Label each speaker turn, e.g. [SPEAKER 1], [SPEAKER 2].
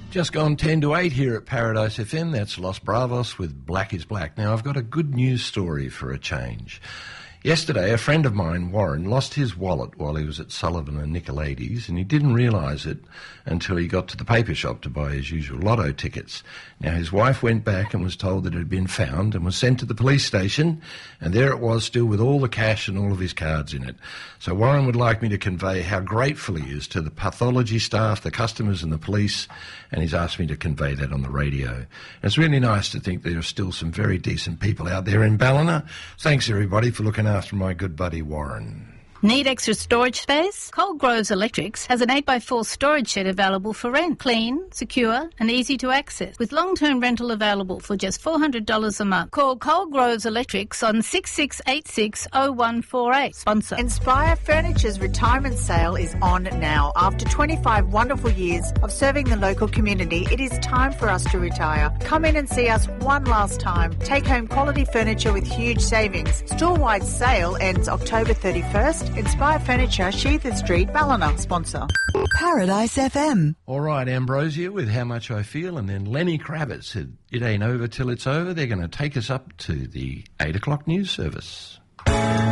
[SPEAKER 1] Just gone 10 to 8 here at Paradise FM. That's Los Bravos with Black is Black. Now, I've got a good news story for a change. Yesterday, a friend of mine, Warren, lost his wallet while he was at Sullivan and Nicolaides, and he didn't realise it until he got to the paper shop to buy his usual lotto tickets. Now, his wife went back and was told that it had been found and was sent to the police station, and there it was still with all the cash and all of his cards in it. So Warren would like me to convey how grateful he is to the pathology staff, the customers and the police, and he's asked me to convey that on the radio. And it's really nice to think there are still some very decent people out there in Ballina. Thanks, everybody, for looking after my good buddy Warren.
[SPEAKER 2] Need extra storage space? Cold Groves Electrics has an 8x4 storage shed available for rent. Clean, secure and easy to access, with long-term rental available for just $400 a month. Call Cold Groves Electrics on 66860148. Sponsor.
[SPEAKER 3] Inspire Furniture's retirement sale is on now. After 25 wonderful years of serving the local community, it is time for us to retire. Come in and see us one last time. Take home quality furniture with huge savings. Store-wide sale ends October 31st. Inspire Furniture, Sheather Street, Ballina. Sponsor.
[SPEAKER 4] Paradise FM.
[SPEAKER 1] All right, Ambrosia with How Much I Feel, and then Lenny Kravitz said, It Ain't Over Till It's Over. They're going to take us up to the 8 o'clock news service.